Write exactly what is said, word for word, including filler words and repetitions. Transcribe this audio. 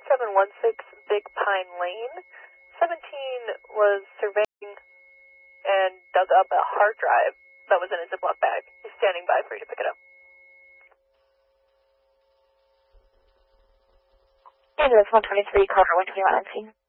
seven one six Big Pine Lane. seventeen was surveying and dug up a hard drive that was in a Ziploc bag. He's standing by for you to pick it up. Ambulance one twenty-three, Carver one twenty-one on scene.